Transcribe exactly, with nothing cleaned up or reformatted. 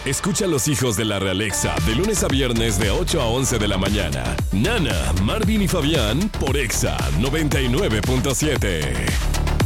Escucha a los hijos de la realeza de lunes a viernes de ocho a once de la mañana. Nana, Marvin y Fabián por Exa noventa y nueve punto siete.